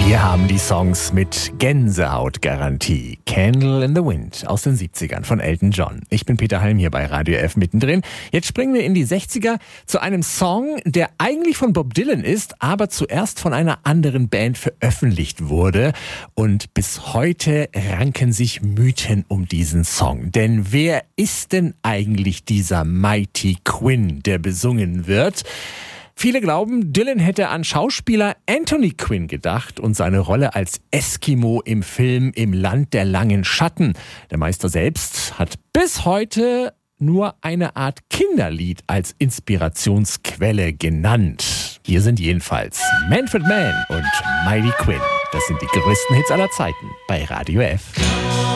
Wir haben die Songs mit Gänsehautgarantie. Candle in the Wind aus den 70ern von Elton John. Ich bin Peter Halm hier bei Radio F mittendrin. Jetzt springen wir in die 60er zu einem Song, der eigentlich von Bob Dylan ist, aber zuerst von einer anderen Band veröffentlicht wurde. Und bis heute ranken sich Mythen um diesen Song. Denn wer ist denn eigentlich dieser Mighty Quinn, der besungen wird? Viele glauben, Dylan hätte an Schauspieler Anthony Quinn gedacht und seine Rolle als Eskimo im Film Im Land der langen Schatten. Der Meister selbst hat bis heute nur eine Art Kinderlied als Inspirationsquelle genannt. Hier sind jedenfalls Manfred Mann und Mighty Quinn. Das sind die größten Hits aller Zeiten bei Radio F.